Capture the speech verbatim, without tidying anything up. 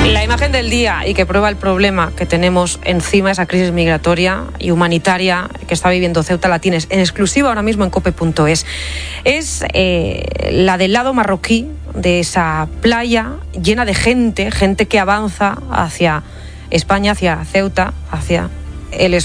La imagen del día y que prueba el problema que tenemos encima, esa crisis migratoria y humanitaria que está viviendo Ceuta, la tienes en exclusiva ahora mismo en cope punto es. Es eh, la del lado marroquí de esa playa llena de gente, gente que avanza hacia España, hacia Ceuta, hacia el